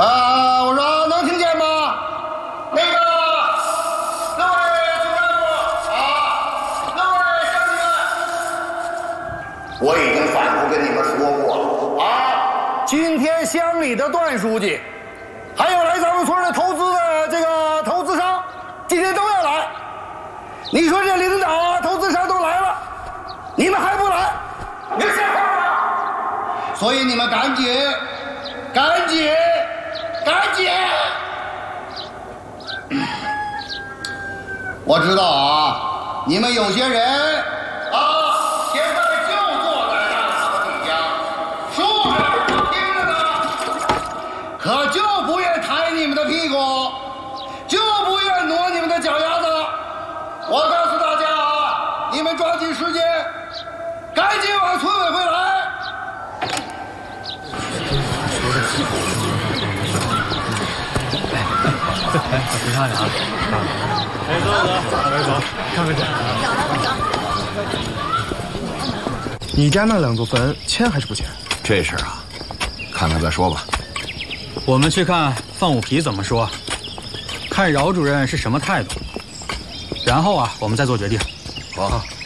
我说能听见吗？那个，各位总干部各位乡亲们，我已经反复跟你们说过了今天乡里的段书记，还有来咱们村的投资的这个投资商，今天都要来。你说这领导投资商都来了，你们还不来？你瞎话吗？所以你们赶紧！我知道你们有些人现在就坐在大河底下，竖着耳朵听着呢，可就不愿抬你们的屁股，就不愿挪你们的脚丫子。我告诉大家你们抓紧时间，赶紧往村委会来。 别看着走，看看去。 你家那2座坟迁还是不迁？ 这事看看再说吧。 我们去看范五皮怎么说，看饶主任是什么态度，然后我们再做决定。 好。